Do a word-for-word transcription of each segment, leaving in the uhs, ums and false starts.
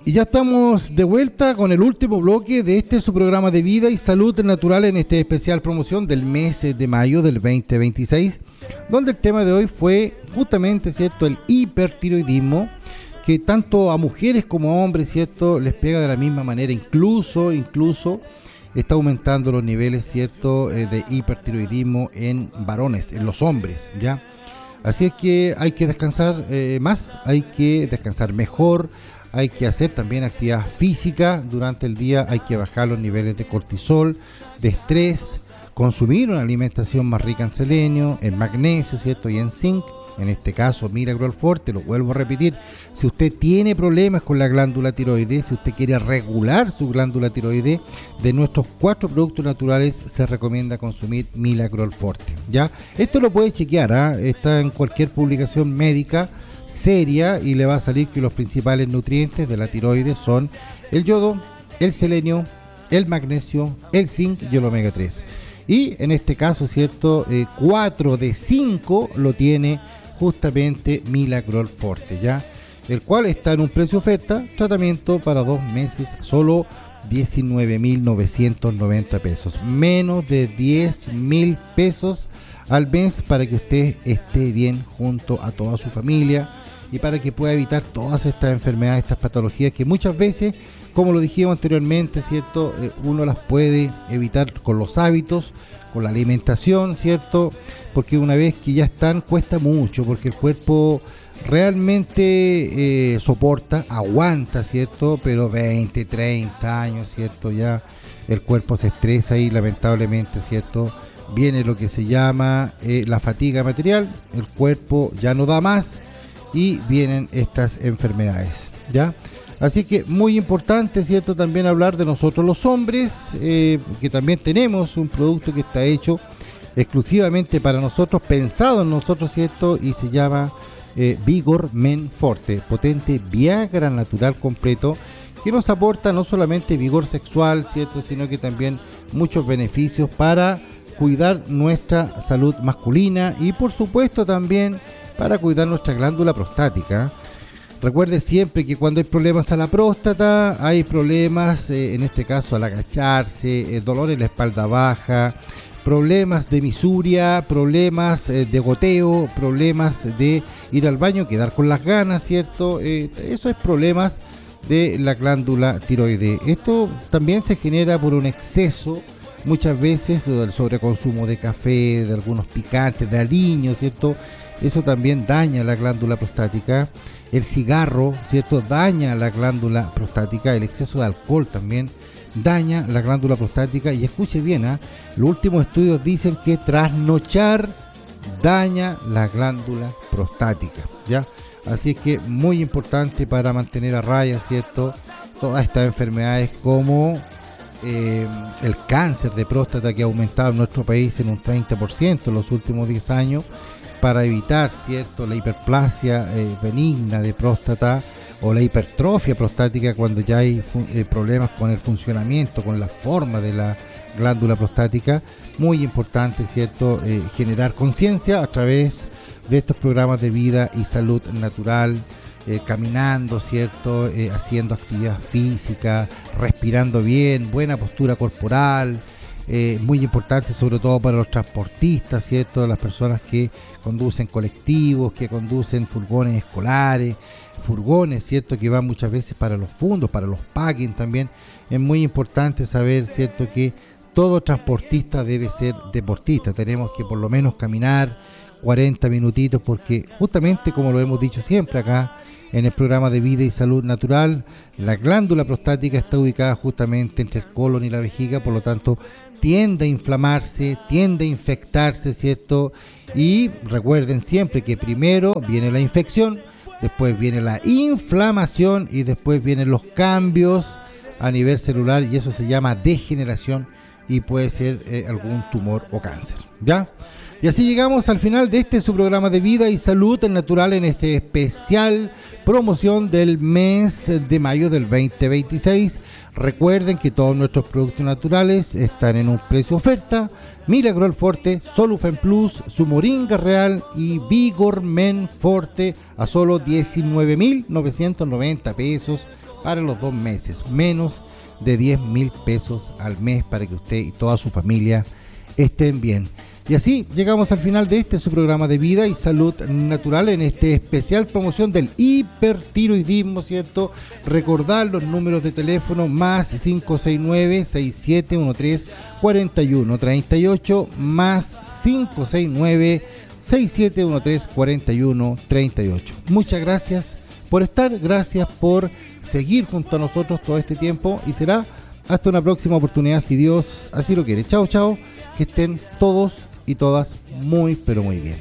Y ya estamos de vuelta con el último bloque de este su programa de vida y salud natural en este especial promoción del mes de mayo del veinte veintiséis, donde el tema de hoy fue justamente, ¿cierto?, el hipertiroidismo, que tanto a mujeres como a hombres, ¿cierto?, les pega de la misma manera, incluso, incluso está aumentando los niveles, ¿cierto?, eh, de hipertiroidismo en varones, en los hombres, ¿ya? Así es que hay que descansar eh, más, hay que descansar mejor, hay que hacer también actividad física durante el día, hay que bajar los niveles de cortisol, de estrés, consumir una alimentación más rica en selenio, en magnesio, ¿cierto?, y en zinc. En este caso, Miracle Forte, lo vuelvo a repetir, si usted tiene problemas con la glándula tiroides, si usted quiere regular su glándula tiroides, de nuestros cuatro productos naturales se recomienda consumir Miracle Forte, ¿ya? Esto lo puede chequear, ¿eh? Está en cualquier publicación médica seria y le va a salir que los principales nutrientes de la tiroides son el yodo, el selenio, el magnesio, el zinc y el omega tres. Y en este caso, ¿cierto?, eh, cuatro de cinco lo tiene justamente Miracle Forte, ¿ya? El cual está en un precio oferta, tratamiento para dos meses, solo diecinueve mil novecientos noventa pesos, menos de diez mil pesos al mes para que usted esté bien junto a toda su familia y para que pueda evitar todas estas enfermedades, estas patologías que muchas veces, como lo dijimos anteriormente, ¿cierto?, eh, uno las puede evitar con los hábitos, con la alimentación, ¿cierto?, porque una vez que ya están cuesta mucho, porque el cuerpo realmente eh, soporta, aguanta, ¿cierto?, pero veinte, treinta años, ¿cierto?, ya el cuerpo se estresa y lamentablemente, ¿cierto?, viene lo que se llama eh, la fatiga material, el cuerpo ya no da más y vienen estas enfermedades, ¿ya? Así que muy importante, ¿cierto?, también hablar de nosotros los hombres, eh, que también tenemos un producto que está hecho exclusivamente para nosotros, pensado en nosotros, ¿cierto?, y se llama eh, Vigor Men Forte, potente Viagra natural completo, que nos aporta no solamente vigor sexual, ¿cierto?, sino que también muchos beneficios para cuidar nuestra salud masculina y por supuesto también para cuidar nuestra glándula prostática. Recuerde siempre que cuando hay problemas a la próstata, hay problemas, eh, en este caso al agacharse, el dolor en la espalda baja, problemas de misuria, problemas eh, de goteo, problemas de ir al baño, quedar con las ganas, ¿cierto? Eh, eso es problemas de la glándula tiroides. Esto también se genera por un exceso, muchas veces, del sobreconsumo de café, de algunos picantes, de aliños, ¿cierto? Eso también daña la glándula prostática. El cigarro, ¿cierto?, daña la glándula prostática. El exceso de alcohol también daña la glándula prostática. Y escuche bien, ¿eh? Los últimos estudios dicen que trasnochar daña la glándula prostática, ¿ya? Así que muy importante para mantener a raya, ¿cierto?, todas estas enfermedades como eh, el cáncer de próstata, que ha aumentado en nuestro país en un treinta por ciento en los últimos diez años, para evitar, ¿cierto?, la hiperplasia eh, benigna de próstata o la hipertrofia prostática cuando ya hay eh, problemas con el funcionamiento, con la forma de la glándula prostática. Muy importante, ¿cierto?, eh, generar conciencia a través de estos programas de vida y salud natural, eh, caminando, ¿cierto?, eh, haciendo actividad física, respirando bien, buena postura corporal. Eh, muy importante sobre todo para los transportistas, ¿cierto?, las personas que conducen colectivos, que conducen furgones escolares, furgones, ¿cierto?, que van muchas veces para los fundos, para los packing también. Es muy importante saber, ¿cierto?, que todo transportista debe ser deportista. Tenemos que por lo menos caminar cuarenta minutitos, porque justamente, como lo hemos dicho siempre acá en el programa de vida y salud natural, la glándula prostática está ubicada justamente entre el colon y la vejiga, por lo tanto tiende a inflamarse, tiende a infectarse, ¿cierto? Y recuerden siempre que primero viene la infección, después viene la inflamación y después vienen los cambios a nivel celular, y eso se llama degeneración y puede ser eh, algún tumor o cáncer, ¿ya? Y así llegamos al final de este su programa de vida y salud natural en este especial promoción del mes de mayo del veinte veintiséis. Recuerden que todos nuestros productos naturales están en un precio oferta. Miracle Forte, Solufen Plus, su Moringa Real y Vigor Men Forte a solo diecinueve mil novecientos noventa pesos para los dos meses, menos de diez mil pesos al mes para que usted y toda su familia estén bien. Y así llegamos al final de este su programa de vida y salud natural en este especial promoción del hipertiroidismo, ¿cierto? Recordar los números de teléfono más cinco seis nueve, seis siete uno tres, cuatro uno tres ocho, más cinco seis nueve, seis siete uno tres, cuatro uno tres ocho. Muchas gracias por estar, gracias por seguir junto a nosotros todo este tiempo y será hasta una próxima oportunidad si Dios así lo quiere. Chao, chao, que estén todos y todas muy pero muy bien.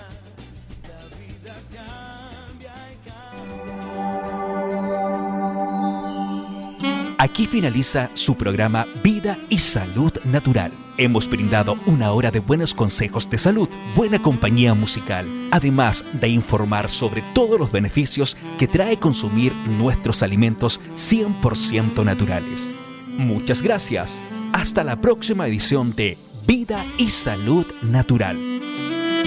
Aquí finaliza su programa Vida y Salud Natural. Hemos brindado una hora de buenos consejos de salud, buena compañía musical, además de informar sobre todos los beneficios que trae consumir nuestros alimentos cien por ciento naturales. Muchas gracias. Hasta la próxima edición de Vida y Salud Natural.